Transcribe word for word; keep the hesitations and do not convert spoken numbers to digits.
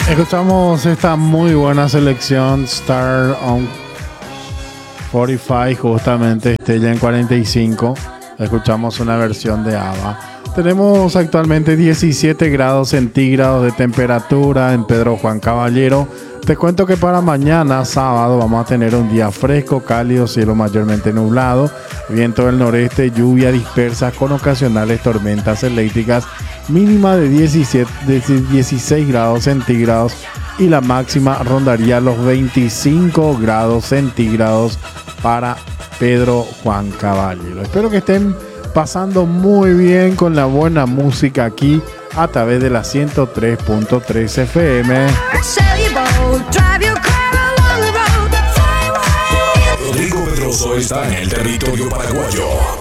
Escuchamos esta muy buena selección Star on cuarenta y cinco, justamente Estella en cuarenta y cinco. Escuchamos una versión de ABBA. Tenemos actualmente diecisiete grados centígrados de temperatura en Pedro Juan Caballero. Te cuento que para mañana, sábado, vamos a tener un día fresco, cálido, cielo mayormente nublado, viento del noreste, lluvia dispersa con ocasionales tormentas eléctricas, mínima de diecisiete, de dieciséis grados centígrados y la máxima rondaría los veinticinco grados centígrados para Pedro Juan Caballero. Espero que estén pasando muy bien con la buena música aquí a través de la ciento tres punto tres F M. Rodrigo Pedroso está en el territorio paraguayo.